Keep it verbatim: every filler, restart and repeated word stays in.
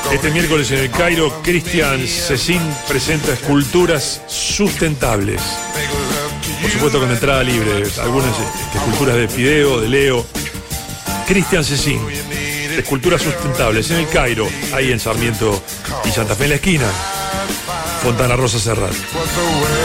Este miércoles en el Cairo, Cristian Cecín presenta esculturas sustentables. Por supuesto con entrada libre, algunas este, esculturas de Fideo, de Leo. Cristian Cecín, esculturas sustentables en el Cairo, ahí en Sarmiento y Santa Fe, en la esquina. Fontana Rosa Serrat.